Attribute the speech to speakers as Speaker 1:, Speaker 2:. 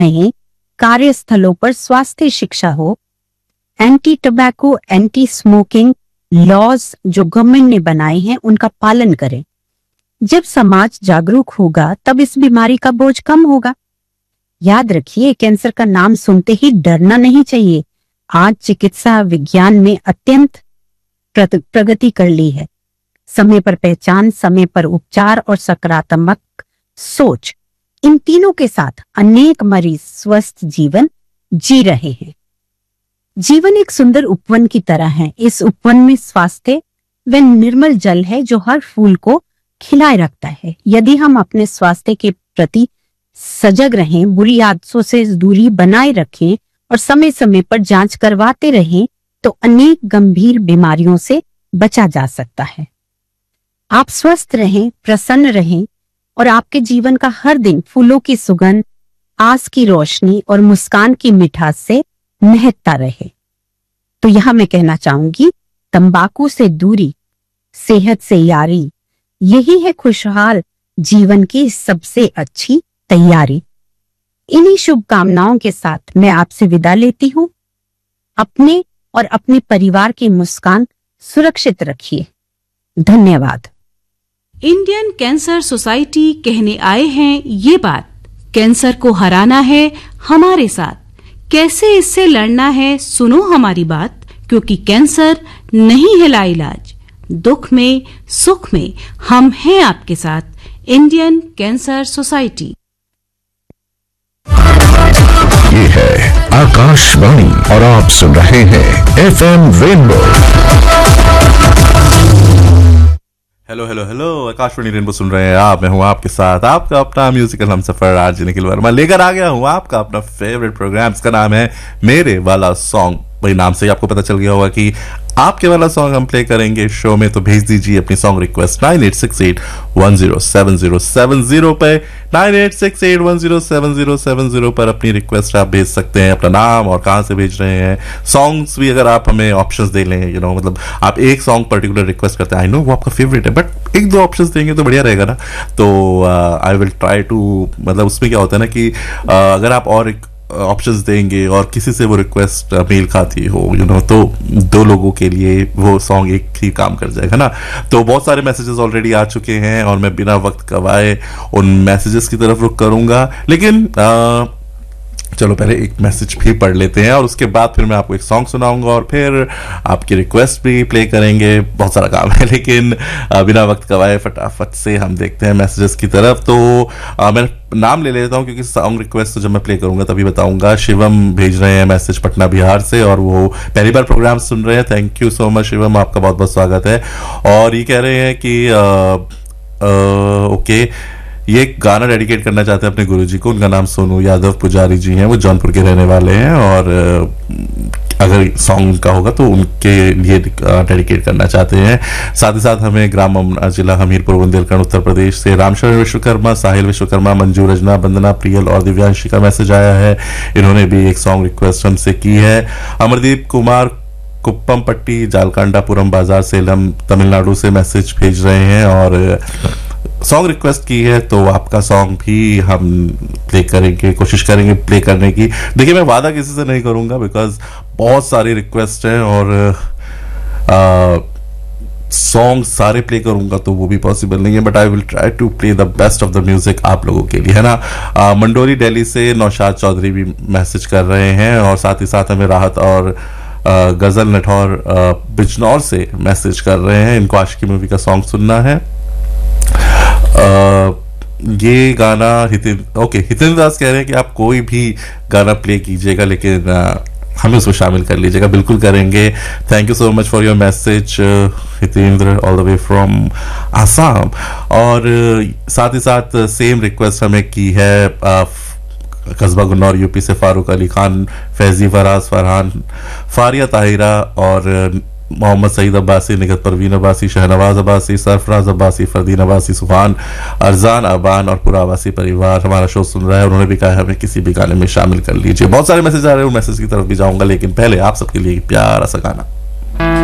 Speaker 1: रहें, कार्यस्थलों पर स्वास्थ्य शिक्षा हो, anti tobacco, anti smoking laws जो गवर्नमेंट ने बनाए हैं उनका पालन करें। जब समाज जागरूक होगा तब इस बीमारी का बोझ कम होगा। याद रखिए, कैंसर का नाम सुनते ही डरना नहीं चाहिए। आज चिकित्सा विज्ञान में अत्यंत प्रगति कर ली है। समय पर पहचान, समय पर उपचार और सकारात्मक सोच, इन तीनों के साथ अनेक मरीज स्वस्थ जीवन जी रहे हैं। जीवन एक सुंदर उपवन की तरह है। इस उपवन में स्वास्थ्य व निर्मल जल है जो हर फूल को खिलाए रखता है। यदि हम अपने स्वास्थ्य के प्रति सजग रहें, बुरी आदतों से दूरी बनाए रखें और समय समय पर जांच करवाते रहें तो अनेक गंभीर बीमारियों से बचा जा सकता है। आप स्वस्थ रहें, प्रसन्न रहें और आपके जीवन का हर दिन फूलों की सुगंध, आस की रोशनी और मुस्कान की मिठास से महकता रहे। तो यहां मैं कहना चाहूंगी, तंबाकू से दूरी, सेहत से यारी, यही है खुशहाल जीवन की सबसे अच्छी तैयारी। इन्हीं शुभकामनाओं के साथ मैं आपसे विदा लेती हूं। अपने और अपने परिवार की मुस्कान सुरक्षित रखिए। धन्यवाद।
Speaker 2: इंडियन कैंसर सोसाइटी कहने आए हैं ये बात, कैंसर को हराना है हमारे साथ, कैसे इससे लड़ना है सुनो हमारी बात, क्योंकि कैंसर नहीं है लाइलाज, दुख में सुख में हम हैं आपके साथ। Indian cancer society.
Speaker 3: ये है आकाशवाणी और आप सुन रहे हैं FM rainbow.
Speaker 4: Hello hello hello, Akashvani rainbow सुन रहे हैं आप। मैं हूं आपके साथ, आपका अपना म्यूजिकल हमसफर आरजे निखिल वर्मा लेकर आ गया हूं आपका अपना फेवरेट प्रोग्राम। इसका नाम है मेरे वाला सॉन्ग। भाई नाम से ही आपको पता चल गया होगा कि आपके वाला सॉन्ग हम प्ले करेंगे शो में। तो भेज दीजिए अपनी सॉन्ग रिक्वेस्ट 9868107070 पे। 9868107070 पर अपनी रिक्वेस्ट आप भेज सकते हैं, अपना नाम और कहां से भेज रहे हैं। सॉन्ग्स भी अगर आप हमें ऑप्शंस दे लें, मतलब आप एक सॉन्ग पर्टिकुलर रिक्वेस्ट करते हैं, आई नो वो आपका फेवरेट है, बट एक दो ऑप्शंस देंगे तो बढ़िया रहेगा ना। तो आई विल ट्राई टू, मतलब उसमें क्या होता है ना कि अगर आप और ऑप्शंस देंगे और किसी से वो रिक्वेस्ट मेल खाती हो, तो दो लोगों के लिए वो सॉन्ग एक ही काम कर जाएगा ना। तो बहुत सारे मैसेजेस ऑलरेडी आ चुके हैं और मैं बिना वक्त गवाए उन मैसेजेस की तरफ रुख करूंगा, लेकिन चलो पहले एक मैसेज भी पढ़ लेते हैं और उसके बाद फिर मैं आपको एक सॉन्ग सुनाऊंगा और फिर आपकी रिक्वेस्ट भी प्ले करेंगे। बहुत सारा काम है, लेकिन बिना वक्त गवाए फटाफट से हम देखते हैं मैसेजेस की तरफ। तो मैं नाम ले लेता हूं क्योंकि सॉन्ग रिक्वेस्ट तो जब मैं प्ले करूंगा तभी बताऊंगा। शिवम भेज रहे हैं मैसेज पटना बिहार से और वो पहली बार प्रोग्राम सुन रहे हैं। Thank you so much Shivam, आपका बहुत बहुत स्वागत है। और ये कह रहे हैं कि ओके, ये गाना डेडिकेट करना चाहते हैं अपने गुरुजी को। उनका नाम सोनू यादव पुजारी जी हैं, वो जौनपुर के रहने वाले हैं और अगर सॉन्ग उनका होगा तो उनके लिए डेडिकेट करना चाहते हैं। साथ ही साथ हमें ग्राम अमना, जिला हमीरपुर, बुंदेलखंड, उत्तर प्रदेश से रामशरण विश्वकर्मा, साहिल विश्वकर्मा, मंजू रजना, वंदना प्रियल और दिव्यांशी का मैसेज आया है। इन्होंने भी एक सॉन्ग रिक्वेस्ट हमसे की है। अमरदीप कुमार कुप्पम पट्टी, जालकांडापुरम बाजार, सेलम, तमिलनाडु से मैसेज भेज रहे हैं और सॉन्ग रिक्वेस्ट की है। तो आपका सॉन्ग भी हम प्ले करेंगे, कोशिश करेंगे प्ले करने की। देखिए मैं वादा किसी से नहीं करूंगा बिकॉज बहुत सारी रिक्वेस्ट हैं और सॉन्ग सारे प्ले करूंगा तो वो भी पॉसिबल नहीं है, but I will try to play the best of the music आप लोगों के लिए, है ना। मंडोरी दिल्ली से नौशाद चौधरी भी मैसेज कर रहे हैं और साथ ही साथ हमें राहत और गजल नठौर बिजनौर से मैसेज कर रहे हैं। इनको आशिकी मूवी का सॉन्ग सुनना है। ये गाना हितेंद्र दास कह रहे हैं कि आप कोई भी गाना प्ले कीजिएगा लेकिन हमें उसको शामिल कर लीजिएगा। बिल्कुल करेंगे। Thank you so much for your message Hitendra, all the way from Assam. और साथ ही साथ सेम रिक्वेस्ट हमें की है कस्बा गुन्नौर यूपी से फारूक अली खान, फैजी, फराज, फरहान, फारिया ताहिरा और मोहम्मद सईद अब्बासी, निगत परवीन अब्बासी, शहनवाज अब्बासी, सरफराज अब्बासी, फरदीन अब्बासी, सुहान, अरजान अबान और पूरा अब्बासी परिवार हमारा शो सुन रहा है। उन्होंने भी कहा हमें किसी भी गाने में शामिल कर लीजिए। बहुत सारे मैसेज आ रहे हैं, उन मैसेज की तरफ भी जाऊंगा, लेकिन पहले आप सबके लिए प्यारा सा गाना।